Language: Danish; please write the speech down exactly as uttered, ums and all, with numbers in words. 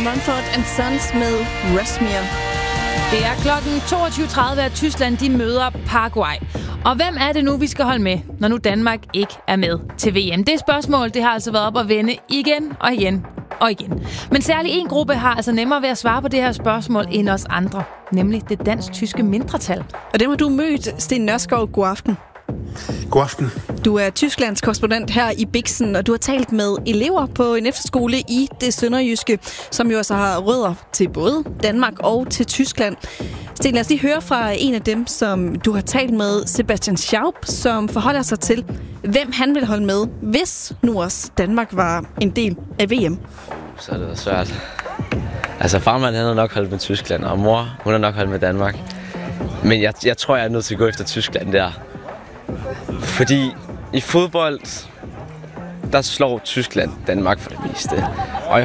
Mumford and Sons med Rasmir. Det er klokken toogtyve tredive, at Tyskland de møder Paraguay. Og hvem er det nu, vi skal holde med, når nu Danmark ikke er med til V M? Det spørgsmål det har altså været op at vende igen og igen og igen. Men særlig en gruppe har altså nemmere ved at svare på det her spørgsmål end os andre. Nemlig det dansk-tyske mindretal. Og dem har du mødt, Sten Nørskov. God aften. God aften. Du er Tysklands korrespondent her i Bixen, og du har talt med elever på en efterskole i det sønderjyske, som jo altså har rødder til både Danmark og til Tyskland. Sten, lad os lige høre fra en af dem, som du har talt med, Sebastian Schaub, som forholder sig til, hvem han vil holde med, hvis nu også Danmark var en del af V M. Så er det svært. Altså farmand han har nok holdt med Tyskland, og mor hun har nok holdt med Danmark. Men jeg, jeg tror, jeg er nødt til at gå efter Tyskland der. Fordi i fodbold, der slår Tyskland Danmark for det meste. Og